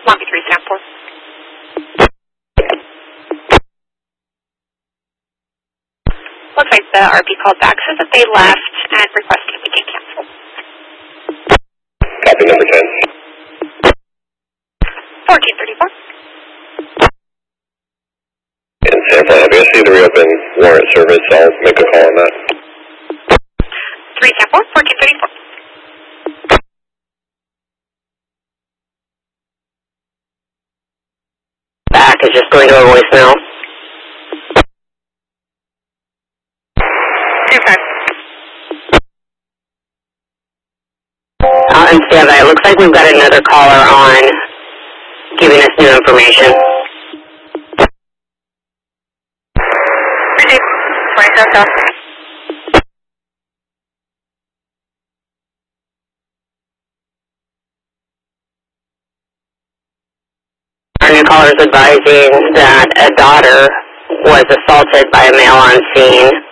Monkey 3 Stanford. Looks like the RP called back, says that they left and requested we can cancel. Copy number 10. 1434. In San Fran, have you seen the reopen warrant service? I'll make a call on that. 3 Stanford, 1434. Back is just going to a voicemail. And standby, it looks like we've got another caller on giving us new information. Our new caller is advising that a daughter was assaulted by a male on scene.